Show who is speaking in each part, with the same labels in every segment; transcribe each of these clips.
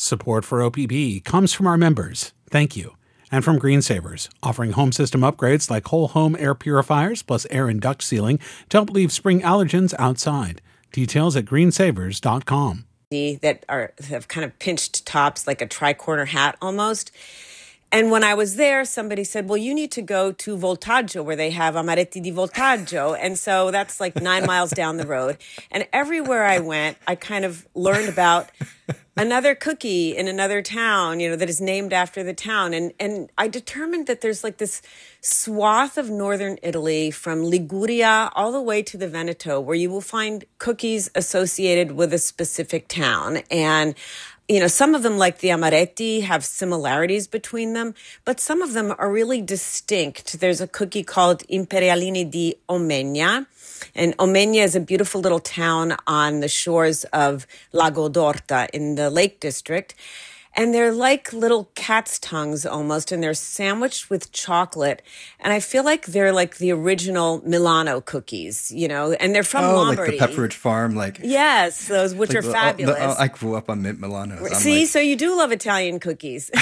Speaker 1: Support for OPB comes from our members. Thank you. And from Green Savers, offering home system upgrades like whole home air purifiers plus air and duct sealing to help leave spring allergens outside. Details at greensavers.com.
Speaker 2: That have kind of pinched tops like a tricorner hat almost. And when I was there, somebody said, well, you need to go to Voltaggio where they have Amaretti di Voltaggio. And so that's like 9 miles down the road. And everywhere I went, I kind of learned about another cookie in another town, that is named after the town. And I determined that there's like this swath of northern Italy from Liguria all the way to the Veneto where you will find cookies associated with a specific town. And some of them, like the Amaretti, have similarities between them, but some of them are really distinct. There's a cookie called Imperialini di Omegna, and Omegna is a beautiful little town on the shores of Lago d'Orta in the Lake District. And they're like little cat's tongues almost, and they're sandwiched with chocolate. And I feel like they're like the original Milano cookies, and they're from Lombardy.
Speaker 3: Like the Pepperidge Farm,
Speaker 2: Yes, those, which are fabulous.
Speaker 3: I grew up on Mint Milanos.
Speaker 2: See, so you do love Italian cookies.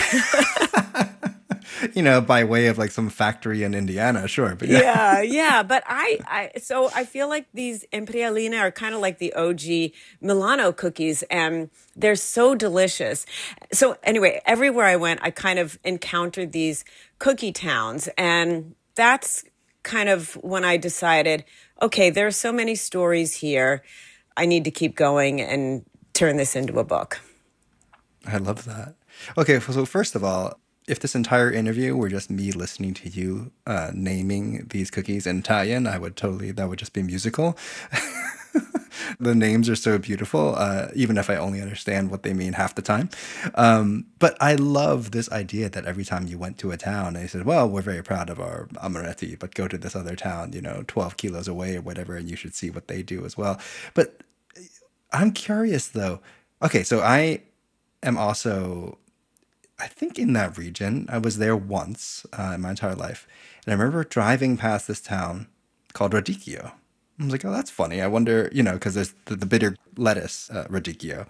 Speaker 3: By way of like some factory in Indiana, sure. But
Speaker 2: yeah. But I feel like these Imperialina are kind of like the OG Milano cookies, and they're so delicious. So anyway, everywhere I went, I kind of encountered these cookie towns, and that's kind of when I decided, okay, there are so many stories here. I need to keep going and turn this into a book.
Speaker 3: I love that. Okay, so first of all, if this entire interview were just me listening to you naming these cookies in Italian, that would just be musical. The names are so beautiful, even if I only understand what they mean half the time. But I love this idea that every time you went to a town, they said, well, we're very proud of our Amaretti, but go to this other town, 12 kilos away or whatever, and you should see what they do as well. But I'm curious, though. Okay, so I am also, I think, in that region. I was there once in my entire life. And I remember driving past this town called Radicchio. I was like, oh, that's funny. I wonder, because there's the bitter lettuce, Radicchio.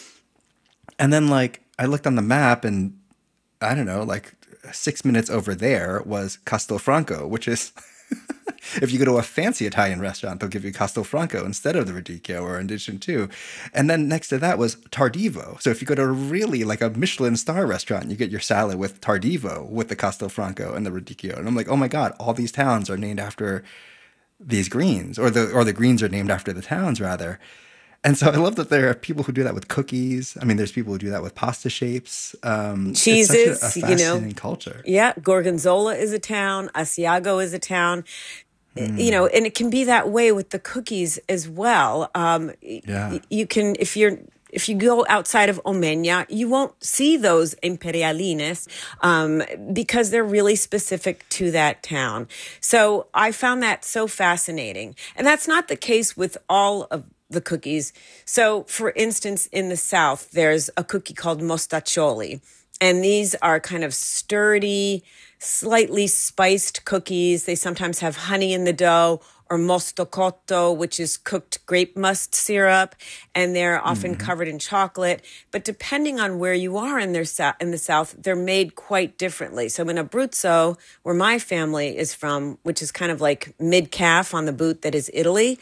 Speaker 3: And then, I looked on the map and, I don't know, 6 minutes over there was Castelfranco, which is, if you go to a fancy Italian restaurant, they'll give you Castelfranco instead of the Radicchio, or in addition to. And then next to that was Tardivo. So if you go to really a Michelin star restaurant, you get your salad with Tardivo, with the Castelfranco and the Radicchio. And I'm like, oh my God, all these towns are named after these greens, or the greens are named after the towns, rather. And so I love that there are people who do that with cookies. I mean, there's people who do that with pasta shapes.
Speaker 2: Cheeses,
Speaker 3: it's such a fascinating culture.
Speaker 2: Yeah, Gorgonzola is a town. Asiago is a town. And it can be that way with the cookies as well. You can, if you go outside of Omegna, you won't see those Imperialines because they're really specific to that town. So I found that so fascinating. And that's not the case with all of the cookies. So, for instance, in the South, there's a cookie called mostaccioli. And these are kind of sturdy, slightly spiced cookies. They sometimes have honey in the dough, or mosto cotto, which is cooked grape must syrup, and they're often covered in chocolate. But depending on where you are in the South, they're made quite differently. So in Abruzzo, where my family is from, which is kind of like mid-calf on the boot that is Italy,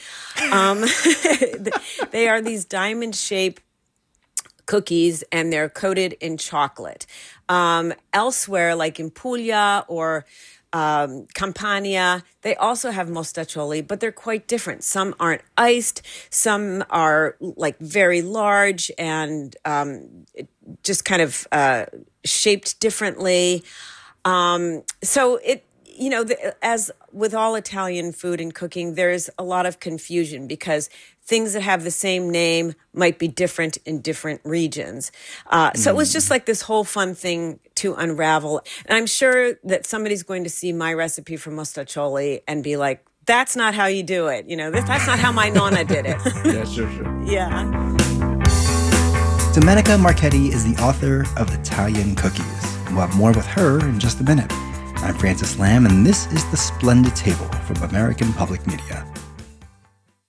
Speaker 2: they are these diamond-shaped cookies, and they're coated in chocolate. Elsewhere, like in Puglia or Campania, they also have mostaccioli, but they're quite different. Some aren't iced, some are very large and just kind of shaped differently. So it, as with all Italian food and cooking, there's a lot of confusion because things that have the same name might be different in different regions. So it was just this whole fun thing to unravel. And I'm sure that somebody's going to see my recipe for mostaccioli and be like, that's not how you do it. That's not how my nonna did it.
Speaker 3: Yeah, sure.
Speaker 2: Yeah.
Speaker 3: Domenica Marchetti is the author of Italian Cookies. We'll have more with her in just a minute. I'm Francis Lamb, and this is The Splendid Table from American Public Media.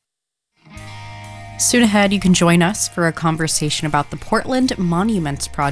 Speaker 4: Soon ahead, you can join us for a conversation about the Portland Monuments Project.